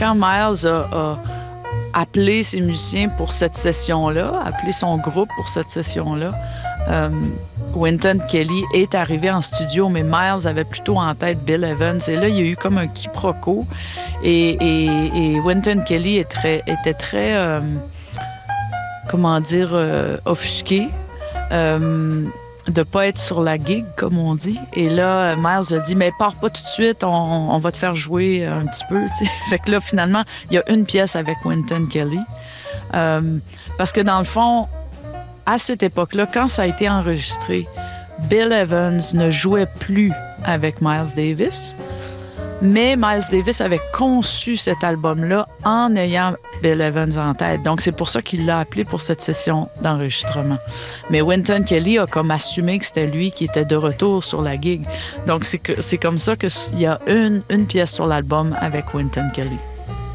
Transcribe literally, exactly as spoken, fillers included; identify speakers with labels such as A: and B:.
A: quand Miles a, a appelé ses musiciens pour cette session-là, appelé son groupe pour cette session-là, euh, Wynton Kelly est arrivé en studio, mais Miles avait plutôt en tête Bill Evans. Et là, il y a eu comme un quiproquo. Et, et, et Wynton Kelly est très, était très, euh, comment dire, euh, offusqué euh, de ne pas être sur la gig, comme on dit. Et là, Miles a dit, mais pars pas tout de suite, on, on va te faire jouer un petit peu. T'sais. Fait que là, finalement, il y a une pièce avec Wynton Kelly. Euh, parce que dans le fond, à cette époque-là, quand ça a été enregistré, Bill Evans ne jouait plus avec Miles Davis, mais Miles Davis avait conçu cet album-là en ayant Bill Evans en tête. Donc, c'est pour ça qu'il l'a appelé pour cette session d'enregistrement. Mais Wynton Kelly a comme assumé que c'était lui qui était de retour sur la gig. Donc, c'est, que, c'est comme ça qu'il y a une, une pièce sur l'album avec Wynton Kelly.